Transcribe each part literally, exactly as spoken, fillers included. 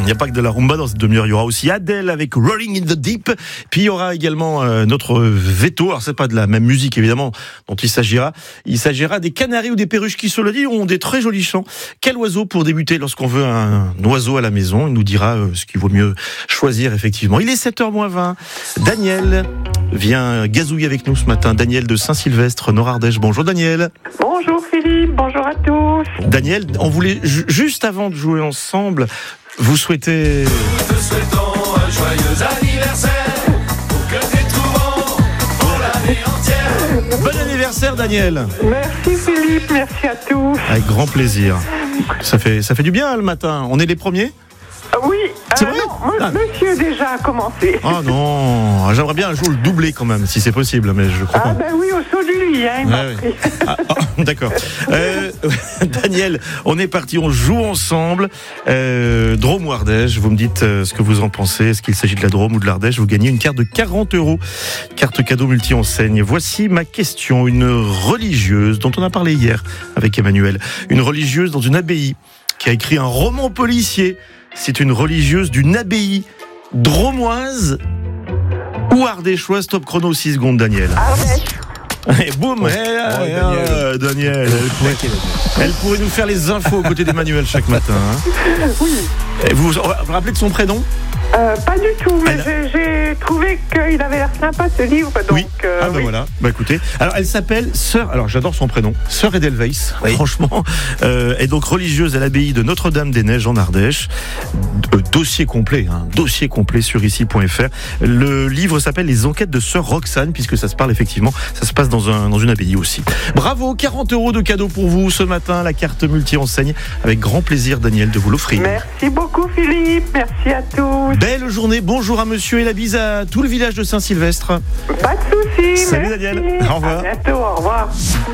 Il n'y a pas que de la rumba dans cette demi-heure. Il y aura aussi Adele avec Rolling in the Deep. Puis il y aura également euh, notre veto. Alors c'est pas de la même musique évidemment dont il s'agira. Il s'agira des canaris ou des perruches qui, se le dit, ont des très jolis chants. Quel oiseau pour débuter lorsqu'on veut un oiseau à la maison? Il nous dira euh, ce qu'il vaut mieux choisir effectivement. Il est sept heures moins vingt. Daniel vient gazouiller avec nous ce matin. Daniel de Saint-Sylvestre, Nord-Ardèche. Bonjour Daniel. Bonjour Philippe, bonjour à tous. Daniel, on voulait ju- juste avant de jouer ensemble, vous souhaitez... Nous te souhaitons un joyeux anniversaire, pour que t'es trouvant pour l'année entière. Bon anniversaire Daniel. Merci Philippe, merci à tous. Avec grand plaisir. Ça fait, ça fait du bien le matin. On est les premiers? Oui, C'est euh, vrai non, m- Ah. monsieur déjà a commencé. Ah non, j'aimerais bien un jour le doubler quand même, si c'est possible, mais je crois Ah pas. ben oui, au saut du lit, hein, il m'a Ouais, pris. ouais. Ah, ah, d'accord. Euh, Daniel, on est parti, on joue ensemble. Euh, Drôme ou Ardèche, vous me dites euh, ce que vous en pensez. Est-ce qu'il s'agit de la Drôme ou de l'Ardèche? Vous gagnez une carte de quarante euros. Carte cadeau multi-enseigne. Voici ma question. Une religieuse dont on a parlé hier avec Emmanuel. Une religieuse dans une abbaye qui a écrit un roman policier. C'est une religieuse d'une abbaye dromoise ou ardéchoise. Top chrono, six secondes, Daniel. Ardèche. Et boum, Oh, eh, oh, eh, Daniel. euh, Daniel, elle pourrait, elle pourrait nous faire les infos aux côtés d'Emmanuel chaque matin. Hein. Oui, Et vous vous vous rappelez de son prénom? euh, pas du tout, mais Elle- j'ai, j'ai trouvé qu'il avait l'air sympa ce livre, donc Oui. euh, Ah ben oui. voilà. Bah écoutez, alors elle s'appelle Sœur. Alors j'adore son prénom, Sœur Edelweiss. Oui. Franchement, euh, est donc religieuse à l'abbaye de Notre-Dame-des-Neiges en Ardèche. Euh, dossier complet, hein, dossier complet sur ici point f r. Le livre s'appelle Les enquêtes de Sœur Roxane, puisque ça se parle effectivement, ça se passe dans un dans une abbaye aussi. Bravo, quarante euros de cadeau pour vous ce matin, la carte multi-enseigne. Avec grand plaisir, Daniel, de vous l'offrir. Merci beaucoup Philippe, merci à tous. Belle journée, bonjour à monsieur et la bise à tout le village de Saint-Sylvestre. Pas de soucis. Salut, merci. Daniel. Au revoir. À bientôt, au revoir.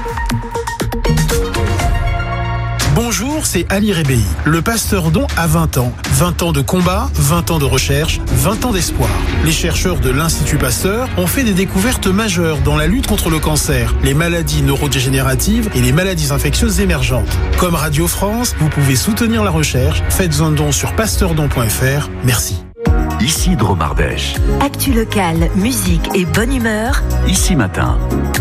Bonjour, c'est Ali Rebéi. Le pasteur Don a vingt ans. vingt ans de combat, vingt ans de recherche, vingt ans d'espoir. Les chercheurs de l'Institut Pasteur ont fait des découvertes majeures dans la lutte contre le cancer, les maladies neurodégénératives et les maladies infectieuses émergentes. Comme Radio France, vous pouvez soutenir la recherche. Faites un don sur pasteurdon point f r. Merci. Ici Drôme Ardèche. Actu locale, musique et bonne humeur. Ici Matin.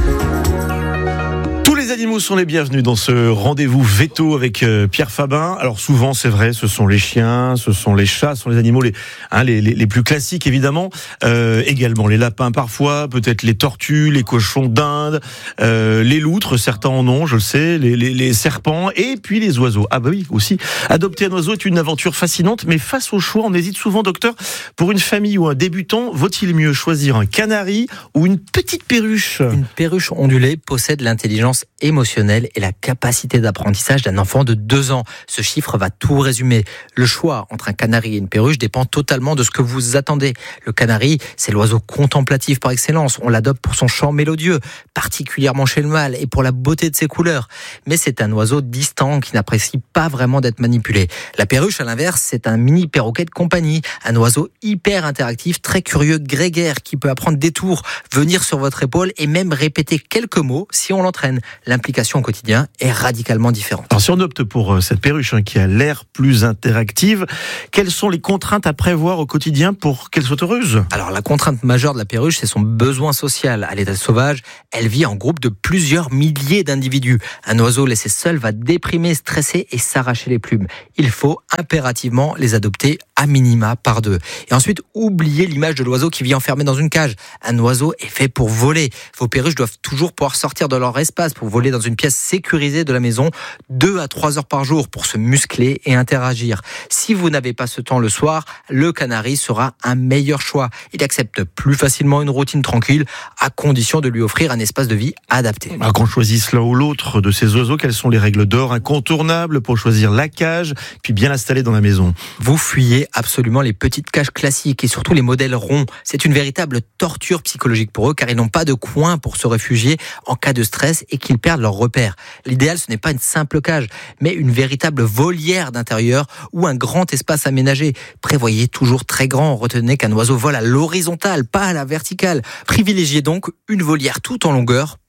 Tous les animaux sont les bienvenus dans ce rendez-vous veto avec euh, Pierre Fabin. Alors souvent, c'est vrai, ce sont les chiens, ce sont les chats, ce sont les animaux les, hein, les, les, les plus classiques évidemment. Euh, également les lapins parfois, peut-être les tortues, les cochons d'Inde, euh, les loutres, certains en ont, je le sais, les, les, les serpents et puis les oiseaux. Ah bah oui, aussi. Adopter un oiseau est une aventure fascinante, mais face au choix, on hésite souvent, docteur. Pour une famille ou un débutant, vaut-il mieux choisir un canari ou une petite perruche? Une perruche ondulée possède l'intelligence émotionnelle et la capacité d'apprentissage d'un enfant de deux ans. Ce chiffre va tout résumer. Le choix entre un canari et une perruche dépend totalement de ce que vous attendez. Le canari, c'est l'oiseau contemplatif par excellence. On l'adopte pour son chant mélodieux, particulièrement chez le mâle, et pour la beauté de ses couleurs. Mais c'est un oiseau distant qui n'apprécie pas vraiment d'être manipulé. La perruche, à l'inverse, c'est un mini perroquet de compagnie. Un oiseau hyper interactif, très curieux, grégaire, qui peut apprendre des tours, venir sur votre épaule et même répéter quelques mots si on l'entraîne. L'implication au quotidien est radicalement différente. Alors si on opte pour euh, cette perruche hein, qui a l'air plus interactive, quelles sont les contraintes à prévoir au quotidien pour qu'elle soit heureuse? Alors la contrainte majeure de la perruche, c'est son besoin social. À l'état sauvage, elle vit en groupe de plusieurs milliers d'individus. Un oiseau laissé seul va déprimer, stresser et s'arracher les plumes. Il faut impérativement les adopter à minima par deux. Et ensuite, oubliez l'image de l'oiseau qui vit enfermé dans une cage. Un oiseau est fait pour voler. Vos perruches doivent toujours pouvoir sortir de leur espace pour voler dans une pièce sécurisée de la maison deux à trois heures par jour pour se muscler et interagir. Si vous n'avez pas ce temps le soir, le canari sera un meilleur choix. Il accepte plus facilement une routine tranquille à condition de lui offrir un espace de vie adapté. Alors qu'on choisisse l'un ou l'autre de ces oiseaux, quelles sont les règles d'or incontournables pour choisir la cage puis bien l'installer dans la maison? Vous fuyez absolument les petites cages classiques et surtout les modèles ronds. C'est une véritable torture psychologique pour eux car ils n'ont pas de coin pour se réfugier en cas de stress et qu'ils perdent leurs repères. L'idéal, ce n'est pas une simple cage, mais une véritable volière d'intérieur ou un grand espace aménagé. Prévoyez toujours très grand. Retenez qu'un oiseau vole à l'horizontale, pas à la verticale. Privilégiez donc une volière tout en longueur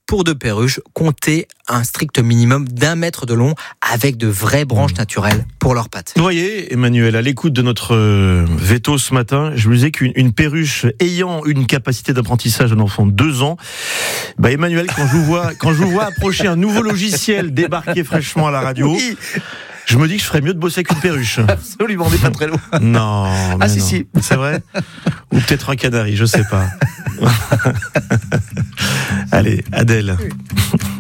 pour deux perruches, comptez un strict minimum d'un mètre de long avec de vraies branches naturelles pour leurs pattes. Vous voyez, Emmanuel, à l'écoute de notre euh, veto ce matin, je vous disais qu'une une perruche ayant une capacité d'apprentissage d'un enfant de deux ans, bah Emmanuel, quand je vous vois, quand je vous vois approcher un nouveau logiciel débarqué fraîchement à la radio, oui. Je me dis que je ferais mieux de bosser avec une perruche. Absolument, on n'est pas très loin. Non, mais ah si non. si, c'est vrai. Ou peut-être un canari, je sais pas. Allez, Adèle. Oui.